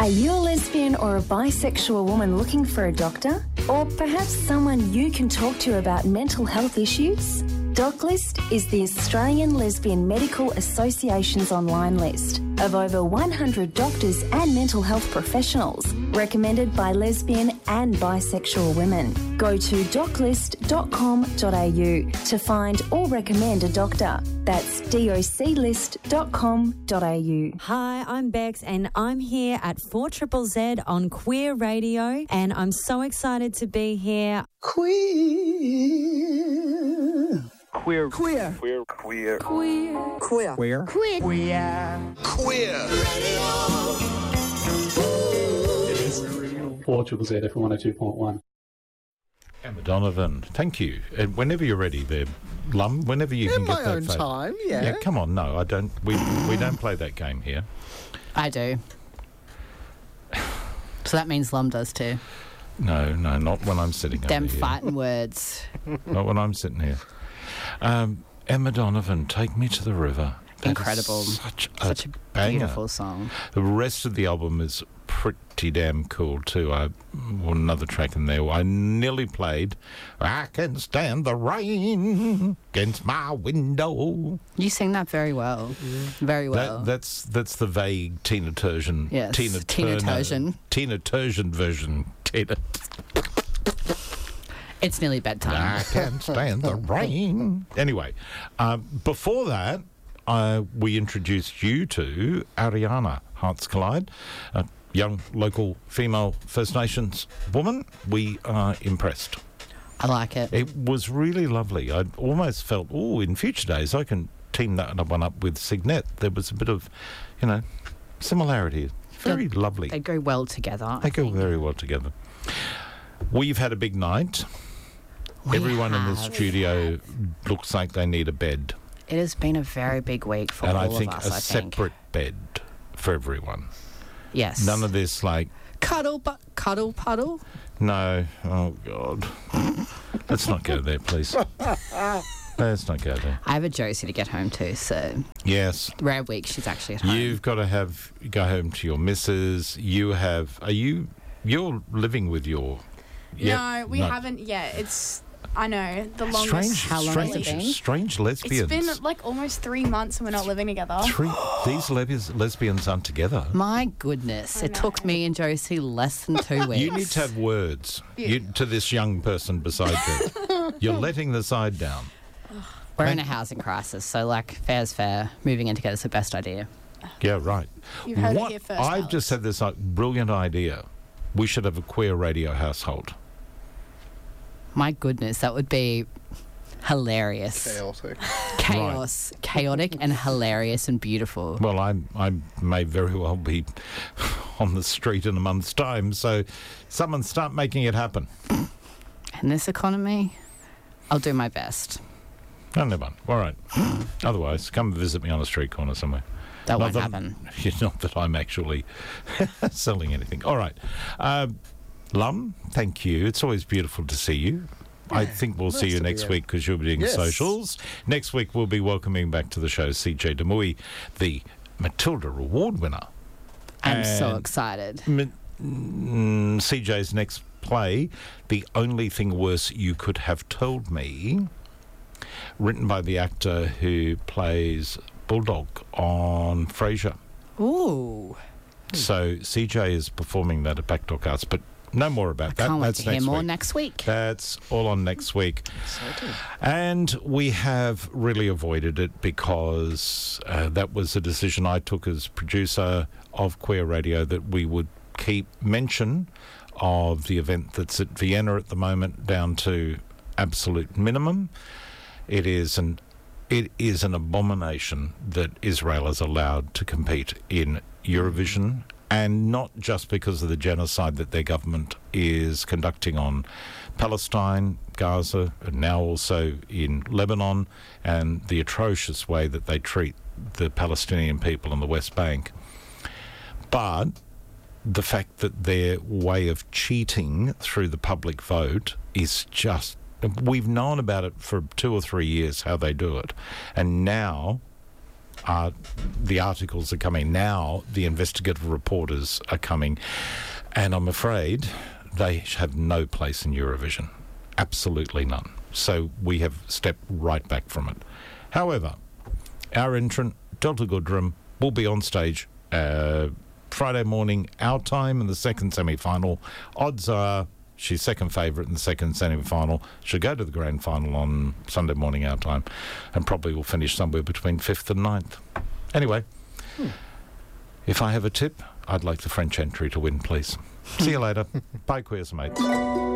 Are you a lesbian or a bisexual woman looking for a doctor? Or perhaps someone you can talk to about mental health issues? DocList is the Australian Lesbian Medical Association's online list of over 100 doctors and mental health professionals recommended by lesbian and bisexual women. Go to doclist.com.au to find or recommend a doctor. That's doclist.com.au. Hi, I'm Bex and I'm here at 4ZZZ on Queer Radio and I'm so excited to be here. Queer. Queer. Queer. Queer. Queer. Queer. Queer. Queer. Queer. Queer. It is 4ZZZ FM 102.1. Emma Donovan, thank you. And whenever you're ready there, Lum, whenever you can In get my that own time, yeah. Yeah, come on, no, I don't. We don't play that game here. I do. So that means Lum does too. No, not when I'm sitting over Them here. fighting words. Not when I'm sitting here. Emma Donovan, Take Me to the River. That Incredible. is such a a beautiful song. The rest of the album is pretty damn cool too. Another track in there I nearly played. I can stand the rain against my window. You sing that very well. Very well. That's the vague Tina Turgeon. Yes, Tina Tina Turner- Turgeon. Tina Turgeon version. It's nearly bedtime. I can't stand the rain. Anyway, before that, we introduced you to Ariana Hearts Collide, a young local female First Nations woman. We are impressed. I like it. It was really lovely. I almost felt, in future days I can team that one up with Signet. There was a bit of, similarity. Very lovely. They go well together. They go very well together. We've had a big night. Everyone in the studio looks like they need a bed. It has been a very big week for all of us, I think. a separate bed for everyone. Yes. None of this cuddle puddle. No. Oh, God. Let's not go there, please. Let's not go there. I have a Josie to get home to, so... Yes. Rare week she's actually at home. You've got to go home to your missus. You're living with your... No, we haven't yet. I know, the longest. How long has it been? Strange lesbians. It's been almost 3 months and we're not living together. These lesbians aren't together. My goodness, it took me and Josie less than 2 weeks. You need to have words to this young person beside you. You're letting the side down. We're in a housing crisis, so fair's fair. Moving in together is the best idea. Yeah, right. You've heard it here first, I've Alex. just had this brilliant idea. We should have a queer radio household. My goodness, that would be hilarious. Chaotic and hilarious and beautiful. Well, I may very well be on the street in a month's time, so someone start making it happen. In this economy, I'll do my best. Oh, never mind. All right. Otherwise, come visit me on a street corner somewhere. That won't happen. Not that I'm actually selling anything. All right. Lum, thank you. It's always beautiful to see you. I think we'll see you next week because you'll be doing socials. Next week, we'll be welcoming back to the show CJ Demouy, the Matilda Award winner. I'm so excited. CJ's next play, The Only Thing Worse You Could Have Told Me, written by the actor who plays Bulldog on Frasier. Ooh. So CJ is performing that at Backdoor Arts, but no more about that. Can't wait That's to hear next more week. next week. That's all on next week. And we have really avoided it because that was a decision I took as producer of Queer Radio, that we would keep mention of the event that's at Vienna at the moment down to absolute minimum. It is an abomination that Israel is allowed to compete in Eurovision, and not just because of the genocide that their government is conducting on Palestine, Gaza, and now also in Lebanon, and the atrocious way that they treat the Palestinian people in the West Bank. But the fact that their way of cheating through the public vote is just... We've known about it for 2 or 3 years, how they do it. And now the articles are coming now, the investigative reporters are coming, and I'm afraid they have no place in Eurovision. Absolutely none. So we have stepped right back from it. However, our entrant, Delta Goodrem, will be on stage Friday morning, our time, in the second semi-final. Odds are she's second favourite in the second semi-final. She'll go to the grand final on Sunday morning, our time, and probably will finish somewhere between 5th and 9th. Anyway, if I have a tip, I'd like the French entry to win, please. See you later. Bye, queers mates.